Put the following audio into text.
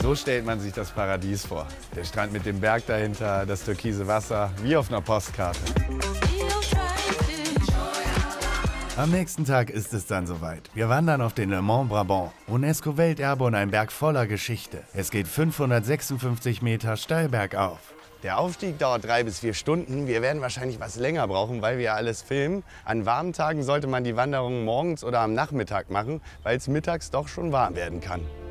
So stellt man sich das Paradies vor. Der Strand mit dem Berg dahinter, das türkise Wasser, wie auf einer Postkarte. Am nächsten Tag ist es dann soweit. Wir wandern auf den Le Mont Brabant, UNESCO-Welterbe und ein Berg voller Geschichte. Es geht 556 Meter steil bergauf. Der Aufstieg dauert 3 bis 4 Stunden. Wir werden wahrscheinlich was länger brauchen, weil wir alles filmen. An warmen Tagen sollte man die Wanderung morgens oder am Nachmittag machen, weil es mittags doch schon warm werden kann.